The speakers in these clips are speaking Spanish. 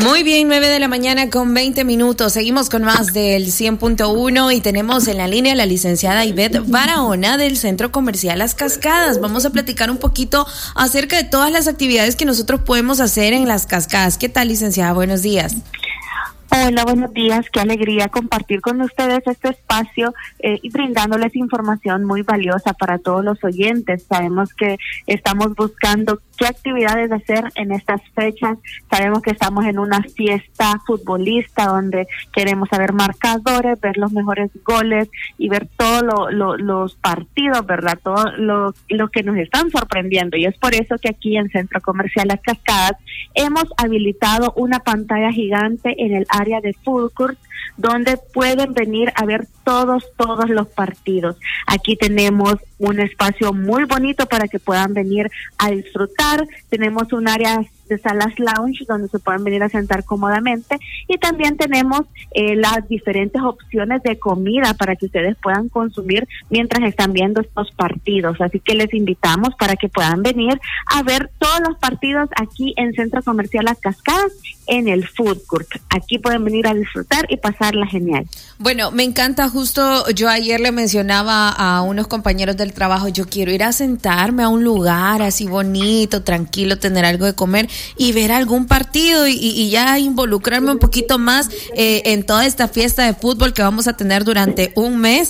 Muy bien, 9 de la mañana con 20 minutos. Seguimos con más del 100.1 y tenemos en la línea a la licenciada Ivette Barahona del Centro Comercial Las Cascadas. Vamos a platicar un poquito acerca de todas las actividades que nosotros podemos hacer en Las Cascadas. ¿Qué tal, licenciada? Buenos días. Hola, buenos días. Qué alegría compartir con ustedes este espacio y brindándoles información muy valiosa para todos los oyentes. Sabemos que estamos buscando qué actividades hacer en estas fechas. Sabemos que estamos en una fiesta futbolista donde queremos saber marcadores, ver los mejores goles y ver todos los partidos, ¿verdad? Todo lo que nos están sorprendiendo. Y es por eso que aquí en Centro Comercial Las Cascadas hemos habilitado una pantalla gigante en el área de food court donde pueden venir a ver todos los partidos. Aquí tenemos un espacio muy bonito para que puedan venir a disfrutar. Tenemos un área de salas lounge donde se pueden venir a sentar cómodamente y también tenemos las diferentes opciones de comida para que ustedes puedan consumir mientras están viendo estos partidos. Así que les invitamos para que puedan venir a ver todos los partidos aquí en Centro Comercial Las Cascadas en el food court. Aquí pueden venir a disfrutar y pasarla genial. Bueno, me encanta. Justo yo ayer le mencionaba a unos compañeros del trabajo, yo quiero ir a sentarme a un lugar así bonito, tranquilo, tener algo de comer y ver algún partido y ya involucrarme un poquito más en toda esta fiesta de fútbol que vamos a tener durante un mes.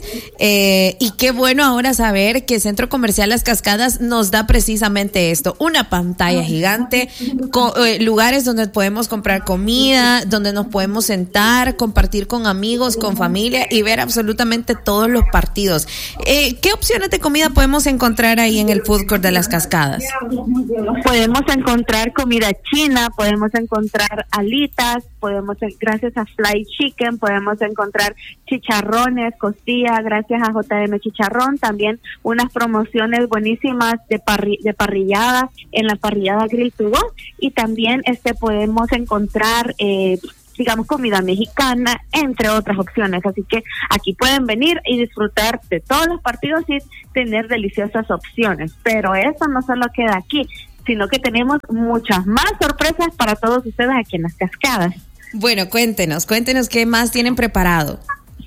Y qué bueno ahora saber que Centro Comercial Las Cascadas nos da precisamente esto, una pantalla gigante, lugares donde podemos comprar comida, donde nos podemos sentar, compartir con amigos, con familia y ver absolutamente todos los partidos. ¿Qué opciones de comida podemos encontrar ahí en el food court de Las Cascadas? Podemos encontrar comida china, podemos encontrar alitas, gracias a Fly Chicken, podemos encontrar chicharrones, costilla, gracias a JM Chicharrón, también unas promociones buenísimas de parrillada en la parrillada Grill to Go, y también podemos encontrar digamos comida mexicana, entre otras opciones. Así que aquí pueden venir y disfrutar de todos los partidos y tener deliciosas opciones. Pero eso no solo queda aquí, sino que tenemos muchas más sorpresas para todos ustedes aquí en Las Cascadas. Bueno, cuéntenos qué más tienen preparado.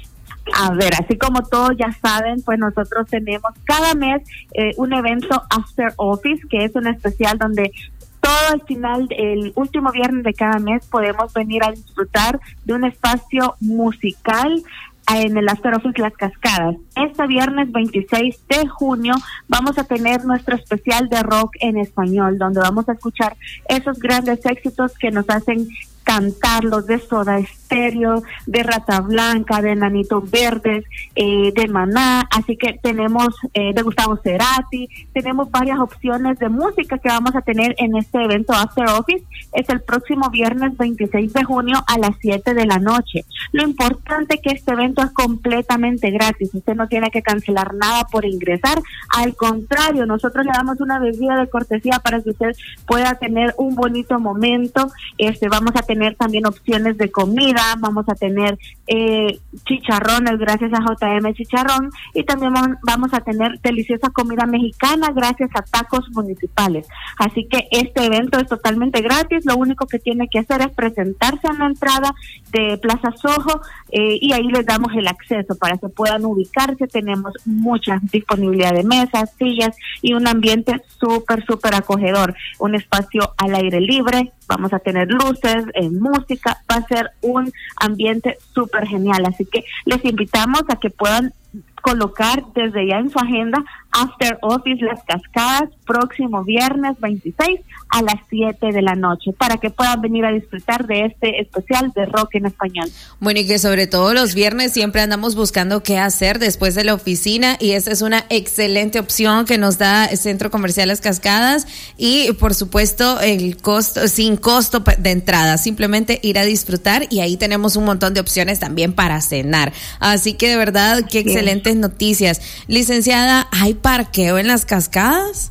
A ver, así como todos ya saben, pues nosotros tenemos cada mes un evento After Office, que es un especial donde todo al final, el último viernes de cada mes, podemos venir a disfrutar de un espacio musical en el After Office Las Cascadas. Este viernes 26 de junio vamos a tener nuestro especial de rock en español, donde vamos a escuchar esos grandes éxitos que nos hacen cantar, los de Soda Stereo, de Rata Blanca, de Enanitos Verdes, de Maná. Así que tenemos de Gustavo Cerati, tenemos varias opciones de música que vamos a tener en este evento After Office. Es el próximo viernes 26 de junio a las 7 de la noche. Lo importante es que este evento es completamente gratis. Usted no tiene que cancelar nada por ingresar. Al contrario, nosotros le damos una bebida de cortesía para que usted pueda tener un bonito momento. Vamos a tener también opciones de comida, vamos a tener chicharrones gracias a JM Chicharrón, y también vamos a tener deliciosa comida mexicana gracias a Tacos Municipales. Así que este evento es totalmente gratis. Lo único que tiene que hacer es presentarse en la entrada de Plaza Soho y ahí les damos el acceso para que puedan ubicarse. Tenemos mucha disponibilidad de mesas, sillas y un ambiente súper acogedor, un espacio al aire libre. Vamos a tener luces, música, va a ser un ambiente súper genial. Así que les invitamos a que puedan colocar desde ya en su agenda After Office Las Cascadas, próximo viernes 26 a las 7 de la noche, para que puedan venir a disfrutar de este especial de rock en español. Bueno, y que sobre todo los viernes siempre andamos buscando qué hacer después de la oficina, y esa es una excelente opción que nos da el Centro Comercial Las Cascadas, y por supuesto el costo, sin costo de entrada, simplemente ir a disfrutar, y ahí tenemos un montón de opciones también para cenar. Así que de verdad, qué excelentes noticias. Licenciada, ¿hay parqueo en Las Cascadas?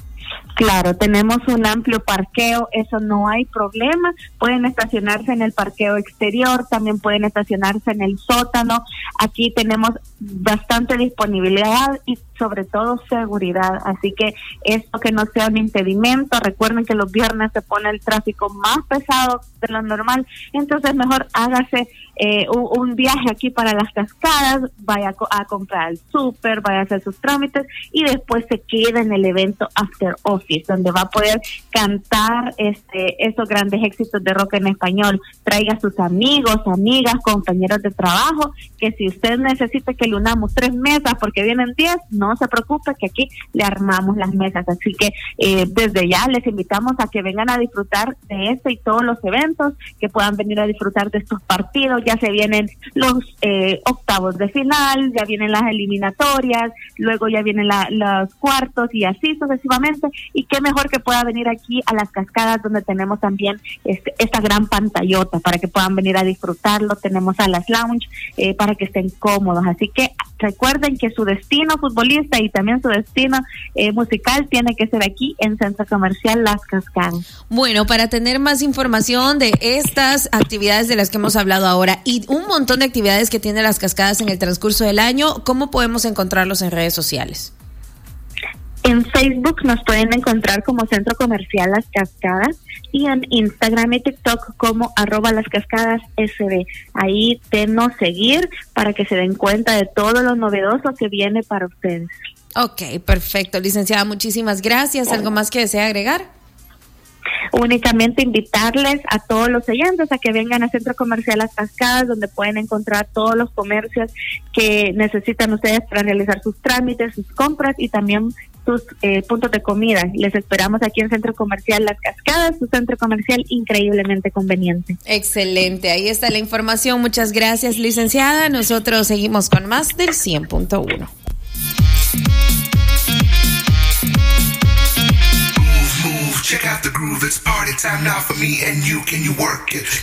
Claro, tenemos un amplio parqueo, eso no hay problema. Pueden estacionarse en el parqueo exterior, también pueden estacionarse en el sótano. Aquí tenemos bastante disponibilidad y sobre todo seguridad, así que esto que no sea un impedimento. Recuerden que los viernes se pone el tráfico más pesado de lo normal, entonces mejor hágase un viaje aquí para las Cascadas, vaya a comprar al súper, vaya a hacer sus trámites y después se queda en el evento After Office, donde va a poder cantar esos grandes éxitos de rock en español. Traiga a sus amigos, amigas, compañeros de trabajo, que si usted necesita que le unamos 3 mesas porque vienen 10, no se preocupe que aquí le armamos las mesas. Así que desde ya les invitamos a que vengan a disfrutar de este y todos los eventos, que puedan venir a disfrutar de estos partidos. Ya se vienen los octavos de final, ya vienen las eliminatorias, luego ya vienen los cuartos y así sucesivamente, y qué mejor que pueda venir aquí a las Cascadas, donde tenemos también esta gran pantallota para que puedan venir a disfrutarlo. Tenemos a las lounge para que estén cómodos, así que recuerden que su destino futbolista y también su destino musical tiene que ser aquí en Centro Comercial Las Cascadas. Bueno, para tener más información de estas actividades de las que hemos hablado ahora y un montón de actividades que tiene Las Cascadas en el transcurso del año, ¿cómo podemos encontrarlos en redes sociales? En Facebook nos pueden encontrar como Centro Comercial Las Cascadas y en Instagram y TikTok como @LasCascadasSB. Ahí denos seguir para que se den cuenta de todo lo novedoso que viene para ustedes. Ok, perfecto. Licenciada, muchísimas gracias. ¿Algo más que desea agregar? Únicamente invitarles a todos los oyentes a que vengan a Centro Comercial Las Cascadas, donde pueden encontrar todos los comercios que necesitan ustedes para realizar sus trámites, sus compras y también sus puntos de comida. Les esperamos aquí en Centro Comercial Las Cascadas, su centro comercial increíblemente conveniente. Excelente, ahí está la información. Muchas gracias, licenciada. Nosotros seguimos con más del 100.1. Check out the groove, it's party time now for me and you. Can you work it?